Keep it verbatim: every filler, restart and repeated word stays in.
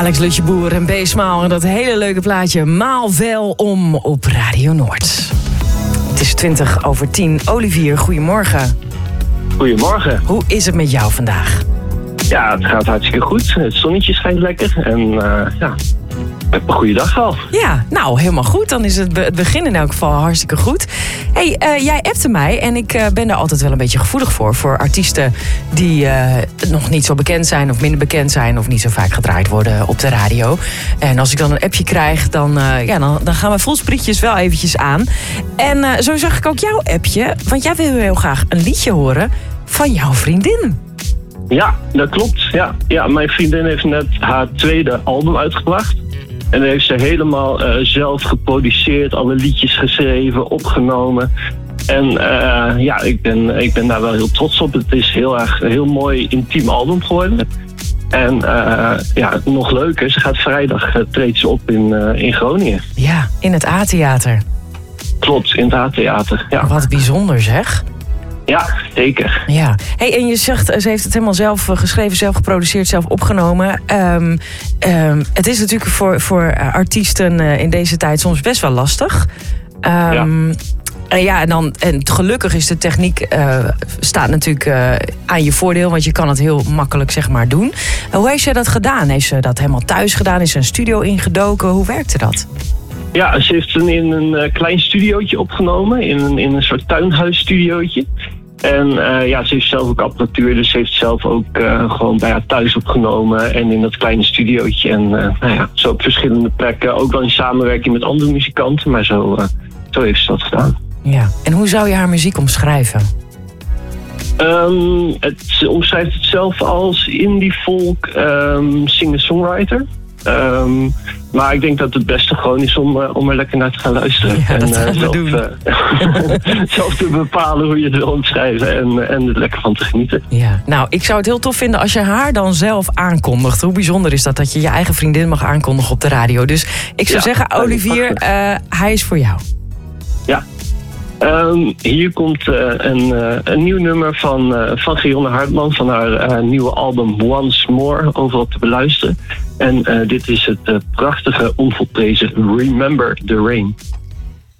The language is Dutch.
Alex Lutjeboer en B-Smaal en dat hele leuke plaatje Maal wel om op Radio Noord. Het is twintig over tien. Olivier, goedemorgen. Goedemorgen. Hoe is het met jou vandaag? Ja, het gaat hartstikke goed. Het zonnetje schijnt lekker en uh, ja, ik heb een goede dag gehad. Ja, nou helemaal goed. Dan is het, be- het begin in elk geval hartstikke goed. Hey, uh, jij appte mij en ik uh, ben daar altijd wel een beetje gevoelig voor. Voor artiesten die uh, nog niet zo bekend zijn of minder bekend zijn of niet zo vaak gedraaid worden op de radio. En als ik dan een appje krijg, dan, uh, ja, dan, dan gaan mijn voelsprietjes wel eventjes aan. En uh, zo zag ik ook jouw appje, want jij wil heel graag een liedje horen van jouw vriendin. Ja, dat klopt. Ja, ja, mijn vriendin heeft net haar tweede album uitgebracht. En dat heeft ze helemaal uh, zelf geproduceerd, alle liedjes geschreven, opgenomen. En uh, ja, ik ben, ik ben daar wel heel trots op. Het is heel erg een heel mooi intiem album geworden. En uh, ja, nog leuker, ze gaat vrijdag uh, treedt ze op in, uh, in Groningen. Ja, in het A-theater. Klopt, in het A-theater. Ja. Wat bijzonder zeg. Ja, zeker. Ja. Hey, en je zegt, ze heeft het helemaal zelf geschreven, zelf geproduceerd, zelf opgenomen. Um, um, het is natuurlijk voor, voor artiesten in deze tijd soms best wel lastig. Um, ja. En ja, en, dan, en gelukkig is de techniek uh, staat natuurlijk uh, aan je voordeel, want je kan het heel makkelijk zeg maar doen. Hoe heeft ze dat gedaan? Heeft ze dat helemaal thuis gedaan? Is ze een studio ingedoken? Hoe werkte dat? Ja, ze heeft een, in een uh, klein studiootje opgenomen, in een, in een soort tuinhuisstudiootje. En uh, ja, ze heeft zelf ook apparatuur, dus ze heeft zelf ook uh, gewoon bij haar thuis opgenomen en in dat kleine studiootje. En uh, nou ja, zo op verschillende plekken, ook wel in samenwerking met andere muzikanten, maar zo, uh, zo heeft ze dat gedaan. Ja, en hoe zou je haar muziek omschrijven? Um, het, ze omschrijft het zelf als indie folk um, singer-songwriter. Um, maar ik denk dat het beste gewoon is om, uh, om er lekker naar te gaan luisteren. Ja, dat en gaan we zelf, doen. Uh, zelf te bepalen hoe je het wil omschrijven en, en er lekker van te genieten. Ja, nou, ik zou het heel tof vinden als je haar dan zelf aankondigt. Hoe bijzonder is dat, dat je je eigen vriendin mag aankondigen op de radio. Dus ik zou ja, zeggen, Olivier, uh, hij is voor jou. Ja. Um, hier komt uh, een, uh, een nieuw nummer van, uh, van Gionne Hartman van haar uh, nieuwe album Once More, overal te beluisteren. En uh, dit is het uh, prachtige, onvolprezen Remember the Rain.